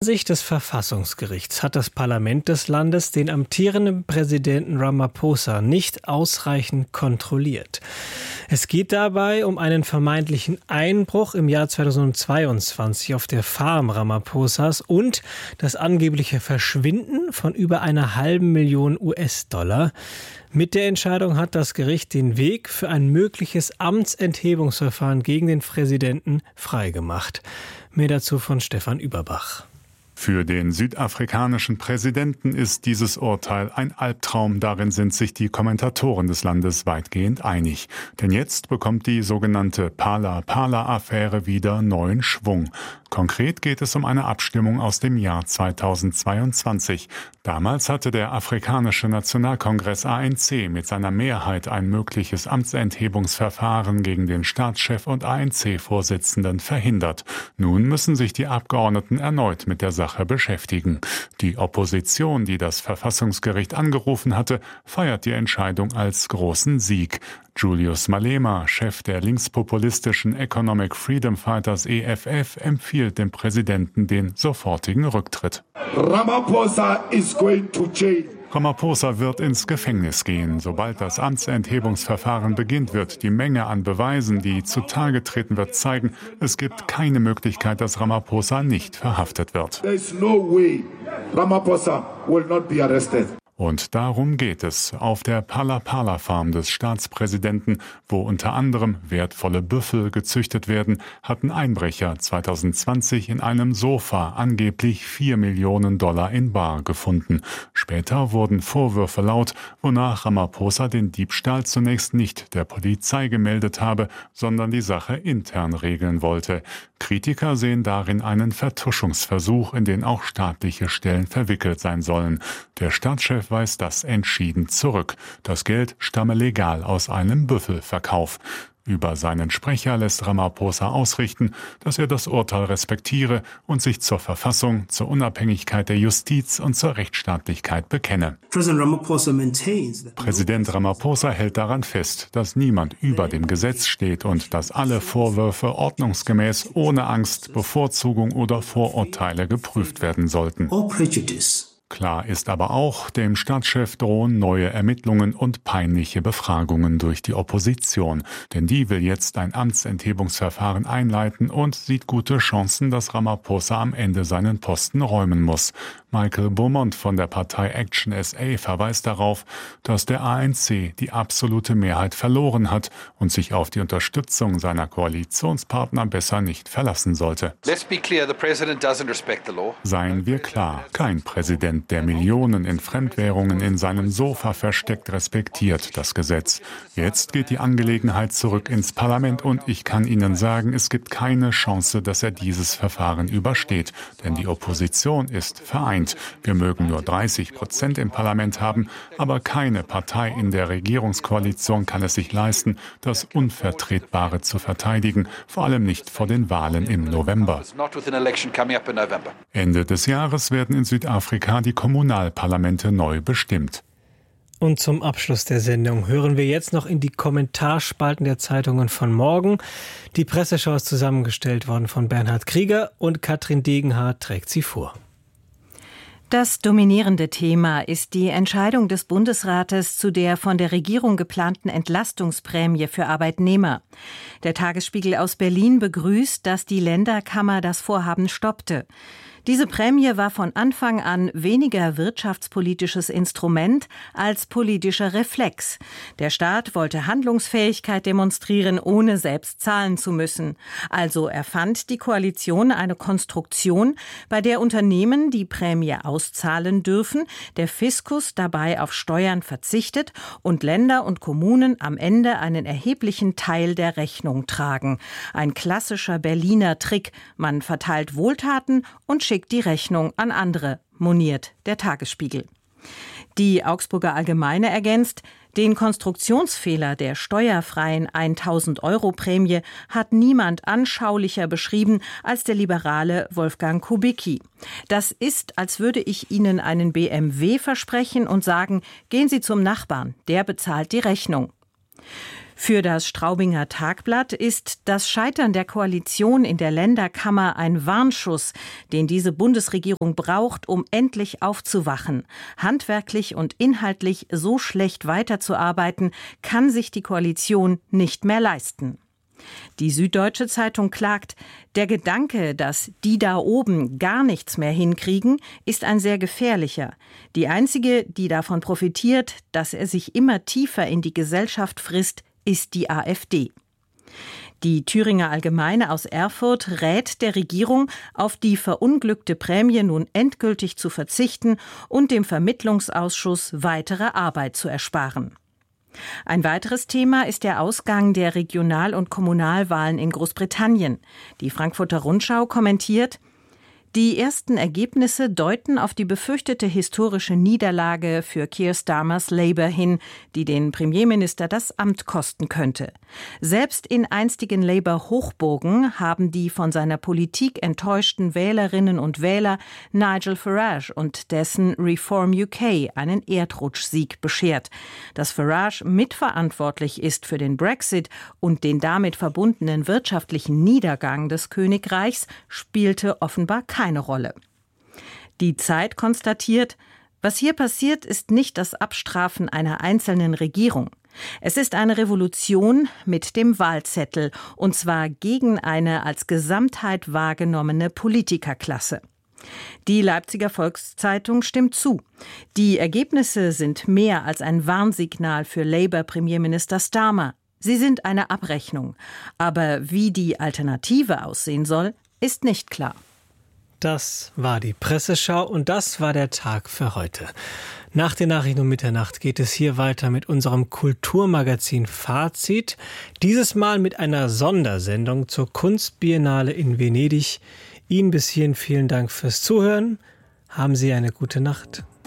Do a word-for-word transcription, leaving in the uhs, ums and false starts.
Ansicht des Verfassungsgerichts hat das Parlament des Landes den amtierenden Präsidenten Ramaphosa nicht ausreichend kontrolliert. Es geht dabei um einen vermeintlichen Einbruch im Jahr zweitausendzweiundzwanzig auf der Farm Ramaphosas und das angebliche Verschwinden von über einer halben Million U S-Dollar. Mit der Entscheidung hat das Gericht den Weg für ein mögliches Amtsenthebungsverfahren gegen den Präsidenten freigemacht. Mehr dazu von Stefan Überbach. Für den südafrikanischen Präsidenten ist dieses Urteil ein Albtraum. Darin sind sich die Kommentatoren des Landes weitgehend einig. Denn jetzt bekommt die sogenannte Phala-Phala-Affäre wieder neuen Schwung. Konkret geht es um eine Abstimmung aus dem Jahr zweitausendzweiundzwanzig. Damals hatte der Afrikanische Nationalkongress A N C mit seiner Mehrheit ein mögliches Amtsenthebungsverfahren gegen den Staatschef und A N C-Vorsitzenden verhindert. Nun müssen sich die Abgeordneten erneut mit der Sache beschäftigen. Die Opposition, die das Verfassungsgericht angerufen hatte, feiert die Entscheidung als großen Sieg. Julius Malema, Chef der linkspopulistischen Economic Freedom Fighters E F F, empfiehlt dem Präsidenten den sofortigen Rücktritt. Ramaphosa is going to change. Ramaphosa wird ins Gefängnis gehen. Sobald das Amtsenthebungsverfahren beginnt, wird die Menge an Beweisen, die zutage treten wird, zeigen, es gibt keine Möglichkeit, dass Ramaphosa nicht verhaftet wird. There is no way Ramaphosa will not be arrested. Und darum geht es auf der Phala-Phala-Farm des Staatspräsidenten, wo unter anderem wertvolle Büffel gezüchtet werden, hatten Einbrecher zweitausendzwanzig in einem Sofa angeblich vier Millionen Dollar in bar gefunden. Später wurden Vorwürfe laut, wonach Ramaphosa den Diebstahl zunächst nicht der Polizei gemeldet habe, sondern die Sache intern regeln wollte. Kritiker sehen darin einen Vertuschungsversuch, in den auch staatliche Stellen verwickelt sein sollen. Der Staatschef weist das entschieden zurück. Das Geld stamme legal aus einem Büffelverkauf. Über seinen Sprecher lässt Ramaphosa ausrichten, dass er das Urteil respektiere und sich zur Verfassung, zur Unabhängigkeit der Justiz und zur Rechtsstaatlichkeit bekenne. Präsident Ramaphosa hält daran fest, dass niemand über dem Gesetz steht und dass alle Vorwürfe ordnungsgemäß, ohne Angst, Bevorzugung oder Vorurteile geprüft werden sollten. Klar ist aber auch, dem Staatschef drohen neue Ermittlungen und peinliche Befragungen durch die Opposition. Denn die will jetzt ein Amtsenthebungsverfahren einleiten und sieht gute Chancen, dass Ramaphosa am Ende seinen Posten räumen muss. Michael Beaumont von der Partei Action S A verweist darauf, dass der A N C die absolute Mehrheit verloren hat und sich auf die Unterstützung seiner Koalitionspartner besser nicht verlassen sollte. Seien wir klar, kein Präsident, der Millionen in Fremdwährungen in seinem Sofa versteckt, respektiert das Gesetz. Jetzt geht die Angelegenheit zurück ins Parlament und ich kann Ihnen sagen, es gibt keine Chance, dass er dieses Verfahren übersteht, denn die Opposition ist vereint. Wir mögen nur dreißig Prozent im Parlament haben, aber keine Partei in der Regierungskoalition kann es sich leisten, das Unvertretbare zu verteidigen, vor allem nicht vor den Wahlen im November. Ende des Jahres werden in Südafrika die Kommunalparlamente neu bestimmt. Und zum Abschluss der Sendung hören wir jetzt noch in die Kommentarspalten der Zeitungen von morgen. Die Presseschau ist zusammengestellt worden von Bernhard Krieger und Katrin Degenhardt trägt sie vor. Das dominierende Thema ist die Entscheidung des Bundesrates zu der von der Regierung geplanten Entlastungsprämie für Arbeitnehmer. Der Tagesspiegel aus Berlin begrüßt, dass die Länderkammer das Vorhaben stoppte. Diese Prämie war von Anfang an weniger wirtschaftspolitisches Instrument als politischer Reflex. Der Staat wollte Handlungsfähigkeit demonstrieren, ohne selbst zahlen zu müssen. Also erfand die Koalition eine Konstruktion, bei der Unternehmen die Prämie auszahlen dürfen, der Fiskus dabei auf Steuern verzichtet und Länder und Kommunen am Ende einen erheblichen Teil der Rechnung tragen. Ein klassischer Berliner Trick. Man verteilt Wohltaten und schickt die Rechnung an andere, moniert der Tagesspiegel. Die Augsburger Allgemeine ergänzt, den Konstruktionsfehler der steuerfreien tausend-Euro-Prämie hat niemand anschaulicher beschrieben als der Liberale Wolfgang Kubicki. Das ist, als würde ich Ihnen einen B M W versprechen und sagen, gehen Sie zum Nachbarn, der bezahlt die Rechnung. Für das Straubinger Tagblatt ist das Scheitern der Koalition in der Länderkammer ein Warnschuss, den diese Bundesregierung braucht, um endlich aufzuwachen. Handwerklich und inhaltlich so schlecht weiterzuarbeiten, kann sich die Koalition nicht mehr leisten. Die Süddeutsche Zeitung klagt, der Gedanke, dass die da oben gar nichts mehr hinkriegen, ist ein sehr gefährlicher. Die einzige, die davon profitiert, dass er sich immer tiefer in die Gesellschaft frisst, ist die AfD. Die Thüringer Allgemeine aus Erfurt rät der Regierung, auf die verunglückte Prämie nun endgültig zu verzichten und dem Vermittlungsausschuss weitere Arbeit zu ersparen. Ein weiteres Thema ist der Ausgang der Regional- und Kommunalwahlen in Großbritannien. Die Frankfurter Rundschau kommentiert: Die ersten Ergebnisse deuten auf die befürchtete historische Niederlage für Keir Starmers Labour hin, die den Premierminister das Amt kosten könnte. Selbst in einstigen Labour-Hochburgen haben die von seiner Politik enttäuschten Wählerinnen und Wähler Nigel Farage und dessen Reform U K einen Erdrutschsieg beschert. Dass Farage mitverantwortlich ist für den Brexit und den damit verbundenen wirtschaftlichen Niedergang des Königreichs, spielte offenbar keine Rolle. Die Zeit konstatiert, was hier passiert, ist nicht das Abstrafen einer einzelnen Regierung. Es ist eine Revolution mit dem Wahlzettel, und zwar gegen eine als Gesamtheit wahrgenommene Politikerklasse. Die Leipziger Volkszeitung stimmt zu. Die Ergebnisse sind mehr als ein Warnsignal für Labour-Premierminister Starmer. Sie sind eine Abrechnung. Aber wie die Alternative aussehen soll, ist nicht klar. Das war die Presseschau und das war der Tag für heute. Nach den Nachrichten um Mitternacht geht es hier weiter mit unserem Kulturmagazin Fazit. Dieses Mal mit einer Sondersendung zur Kunstbiennale in Venedig. Ihnen bis hierhin vielen Dank fürs Zuhören. Haben Sie eine gute Nacht.